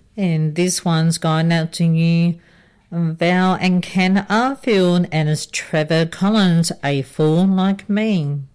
And this one's going out to you, Val and Ken Arfield, and it's Trevor Collins, A Fool Like Me.